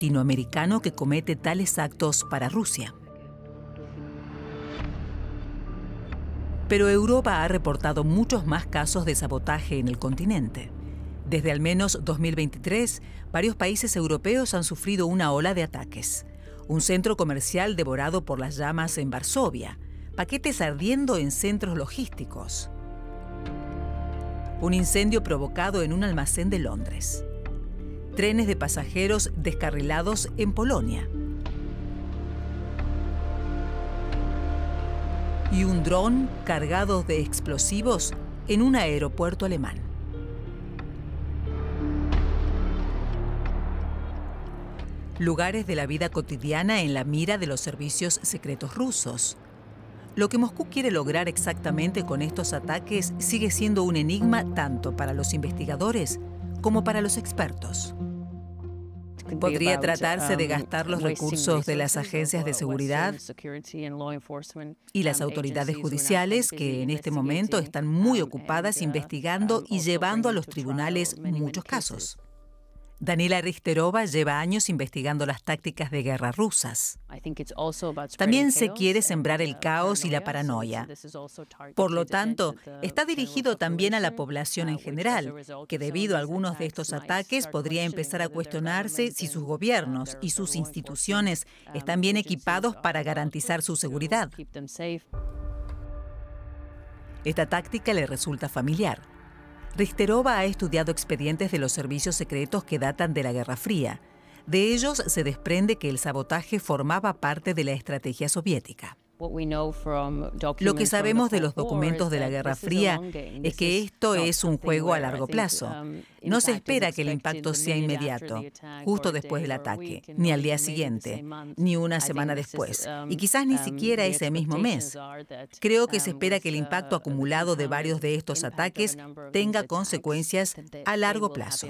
latinoamericano que comete tales actos para Rusia. Pero Europa ha reportado muchos más casos de sabotaje en el continente. Desde al menos 2023, varios países europeos han sufrido una ola de ataques. Un centro comercial devorado por las llamas en Varsovia, paquetes ardiendo en centros logísticos. Un incendio provocado en un almacén de Londres. Trenes de pasajeros descarrilados en Polonia. Y un dron cargado de explosivos en un aeropuerto alemán. Lugares de la vida cotidiana en la mira de los servicios secretos rusos. Lo que Moscú quiere lograr exactamente con estos ataques sigue siendo un enigma tanto para los investigadores como para los expertos. Podría tratarse de gastar los recursos de las agencias de seguridad y las autoridades judiciales que en este momento están muy ocupadas investigando y llevando a los tribunales muchos casos. Daniela Richterova lleva años investigando las tácticas de guerra rusas. También se quiere sembrar el caos y la paranoia. Por lo tanto, está dirigido también a la población en general, que debido a algunos de estos ataques podría empezar a cuestionarse si sus gobiernos y sus instituciones están bien equipados para garantizar su seguridad. Esta táctica le resulta familiar. Richterova ha estudiado expedientes de los servicios secretos que datan de la Guerra Fría. De ellos se desprende que el sabotaje formaba parte de la estrategia soviética. Lo que sabemos de los documentos de la Guerra Fría es que esto es un juego a largo plazo. No se espera que el impacto sea inmediato, justo después del ataque, ni al día siguiente, ni una semana después, y quizás ni siquiera ese mismo mes. Creo que se espera que el impacto acumulado de varios de estos ataques tenga consecuencias a largo plazo.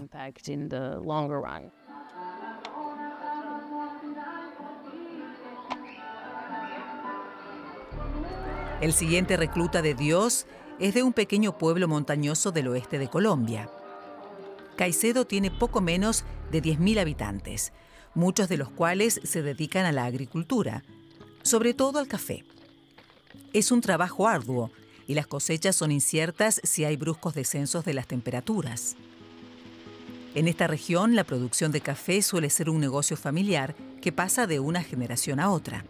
El siguiente recluta de Dios es de un pequeño pueblo montañoso del oeste de Colombia. Caicedo tiene poco menos de 10.000 habitantes, muchos de los cuales se dedican a la agricultura, sobre todo al café. Es un trabajo arduo y las cosechas son inciertas si hay bruscos descensos de las temperaturas. En esta región, la producción de café suele ser un negocio familiar que pasa de una generación a otra.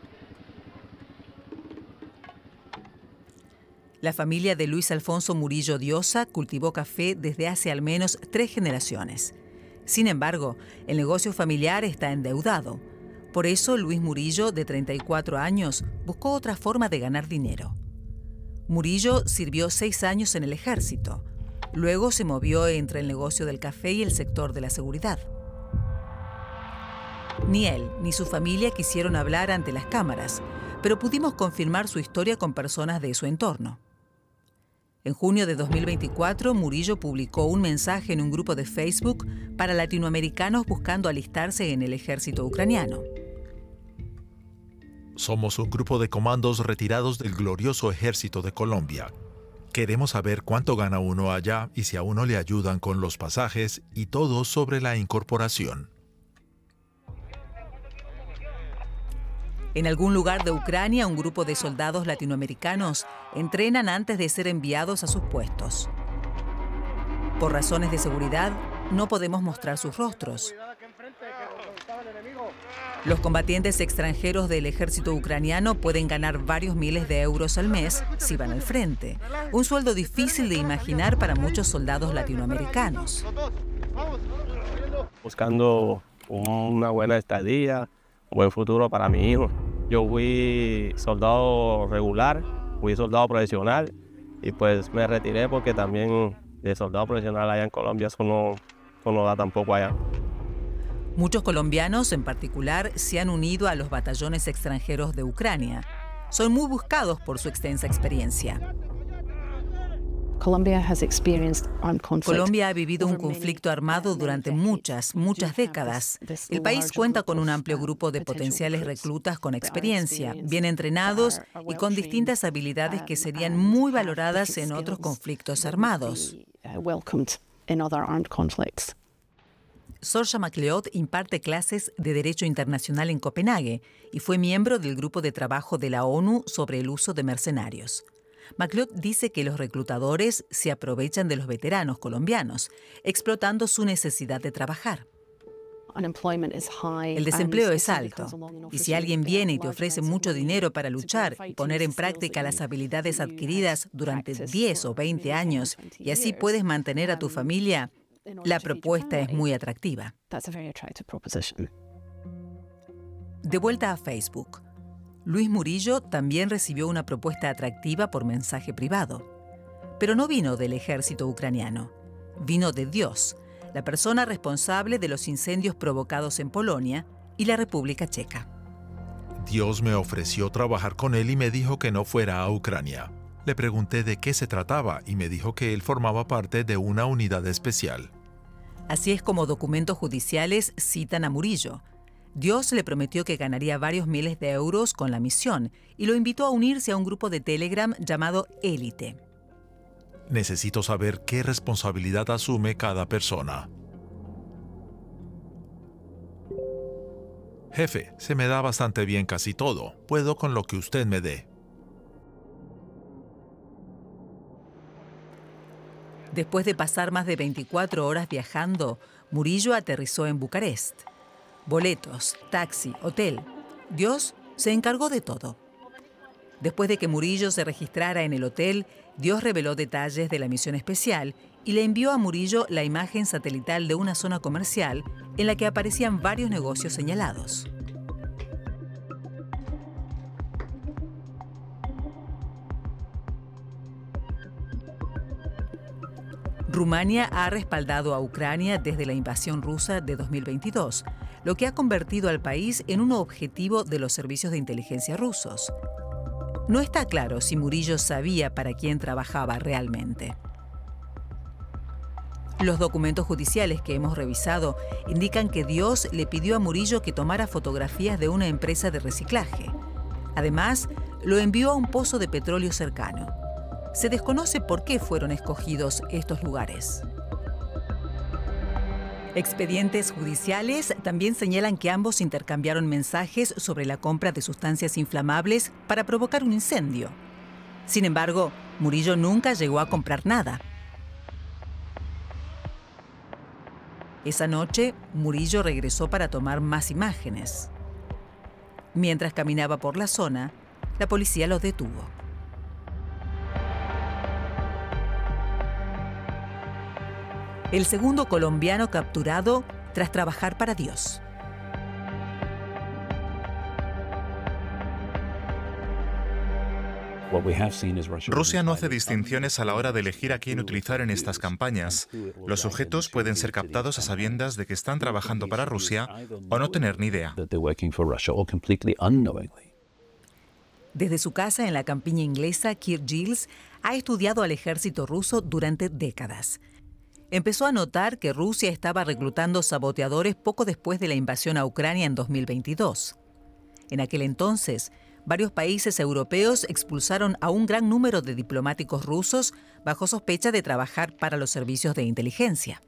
La familia de Luis Alfonso Murillo Diosa cultivó café desde hace al menos 3 generaciones. Sin embargo, el negocio familiar está endeudado. Por eso, Luis Murillo, de 34 años, buscó otra forma de ganar dinero. Murillo sirvió 6 años en el ejército. Luego se movió entre el negocio del café y el sector de la seguridad. Ni él ni su familia quisieron hablar ante las cámaras, pero pudimos confirmar su historia con personas de su entorno. En junio de 2024, Murillo publicó un mensaje en un grupo de Facebook para latinoamericanos buscando alistarse en el ejército ucraniano. Somos un grupo de comandos retirados del glorioso ejército de Colombia. Queremos saber cuánto gana uno allá y si a uno le ayudan con los pasajes y todo sobre la incorporación. En algún lugar de Ucrania, un grupo de soldados latinoamericanos entrenan antes de ser enviados a sus puestos. Por razones de seguridad, no podemos mostrar sus rostros. Los combatientes extranjeros del ejército ucraniano pueden ganar varios miles de euros al mes si van al frente. Un sueldo difícil de imaginar para muchos soldados latinoamericanos. Buscando una buena estadía, un buen futuro para mi hijo. Yo fui soldado regular, fui soldado profesional y pues me retiré porque también de soldado profesional allá en Colombia eso no da tampoco allá. Muchos colombianos en particular se han unido a los batallones extranjeros de Ucrania. Son muy buscados por su extensa experiencia. Colombia ha vivido un conflicto armado durante muchas décadas. El país cuenta con un amplio grupo de potenciales reclutas con experiencia, bien entrenados y con distintas habilidades que serían muy valoradas en otros conflictos armados. Sorja MacLeod imparte clases de Derecho Internacional en Copenhague y fue miembro del grupo de trabajo de la ONU sobre el uso de mercenarios. MacLeod dice que los reclutadores se aprovechan de los veteranos colombianos, explotando su necesidad de trabajar. El desempleo es alto, y si alguien viene y te ofrece mucho dinero para luchar y poner en práctica las habilidades adquiridas durante 10 o 20 años, y así puedes mantener a tu familia, la propuesta es muy atractiva. De vuelta a Facebook, Luis Murillo también recibió una propuesta atractiva por mensaje privado. Pero no vino del ejército ucraniano, vino de Dios, la persona responsable de los incendios provocados en Polonia y la República Checa. Dios me ofreció trabajar con él y me dijo que no fuera a Ucrania. Le pregunté de qué se trataba y me dijo que él formaba parte de una unidad especial. Así es como documentos judiciales citan a Murillo. Dios le prometió que ganaría varios miles de euros con la misión y lo invitó a unirse a un grupo de Telegram llamado Élite. Necesito saber qué responsabilidad asume cada persona. Jefe, se me da bastante bien casi todo. Puedo con lo que usted me dé. Después de pasar más de 24 horas viajando, Murillo aterrizó en Bucarest. Boletos, taxi, hotel. Dios se encargó de todo. Después de que Murillo se registrara en el hotel, Dios reveló detalles de la misión especial y le envió a Murillo la imagen satelital de una zona comercial en la que aparecían varios negocios señalados. Rumania ha respaldado a Ucrania desde la invasión rusa de 2022, lo que ha convertido al país en un objetivo de los servicios de inteligencia rusos. No está claro si Murillo sabía para quién trabajaba realmente. Los documentos judiciales que hemos revisado indican que Dios le pidió a Murillo que tomara fotografías de una empresa de reciclaje. Además, lo envió a un pozo de petróleo cercano. Se desconoce por qué fueron escogidos estos lugares. Expedientes judiciales también señalan que ambos intercambiaron mensajes sobre la compra de sustancias inflamables para provocar un incendio. Sin embargo, Murillo nunca llegó a comprar nada. Esa noche, Murillo regresó para tomar más imágenes. Mientras caminaba por la zona, la policía lo detuvo. El segundo colombiano capturado tras trabajar para Dios. Rusia no hace distinciones a la hora de elegir a quién utilizar en estas campañas. Los sujetos pueden ser captados a sabiendas de que están trabajando para Rusia o no tener ni idea. Desde su casa en la campiña inglesa, Kirk Giles ha estudiado al ejército ruso durante décadas. Empezó a notar que Rusia estaba reclutando saboteadores poco después de la invasión a Ucrania en 2022. En aquel entonces, varios países europeos expulsaron a un gran número de diplomáticos rusos bajo sospecha de trabajar para los servicios de inteligencia.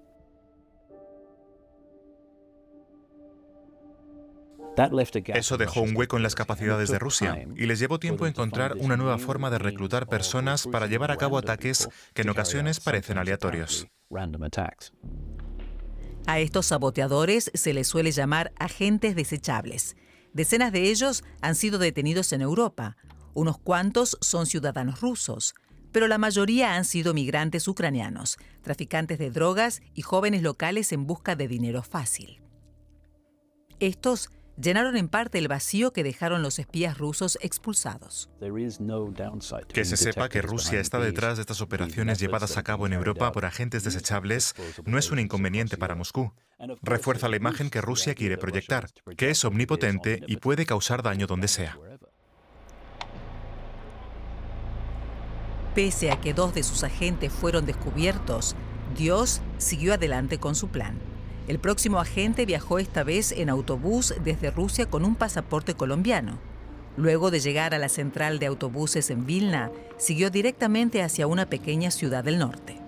Eso dejó un hueco en las capacidades de Rusia y les llevó tiempo encontrar una nueva forma de reclutar personas para llevar a cabo ataques que en ocasiones parecen aleatorios. A estos saboteadores se les suele llamar agentes desechables. Decenas de ellos han sido detenidos en Europa. Unos cuantos son ciudadanos rusos, pero la mayoría han sido migrantes ucranianos, traficantes de drogas y jóvenes locales en busca de dinero fácil. Estos llenaron en parte el vacío que dejaron los espías rusos expulsados. Que se sepa que Rusia está detrás de estas operaciones llevadas a cabo en Europa por agentes desechables no es un inconveniente para Moscú. Refuerza la imagen que Rusia quiere proyectar, que es omnipotente y puede causar daño donde sea. Pese a que 2 de sus agentes fueron descubiertos, Dios siguió adelante con su plan. El próximo agente viajó esta vez en autobús desde Rusia con un pasaporte colombiano. Luego de llegar a la central de autobuses en Vilna, siguió directamente hacia una pequeña ciudad del norte.